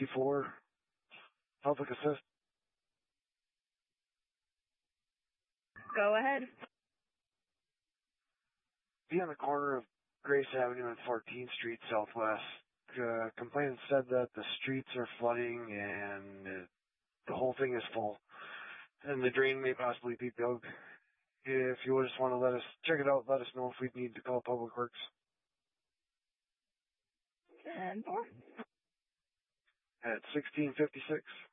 1654, public assist. Go ahead. Be on the corner of Grace Avenue and 14th Street Southwest. Complainant said that the streets are flooding and the whole thing is full. And the drain may possibly be dug. If you just want to let us check it out, let us know if we need to call Public Works. 10-4. At 1656.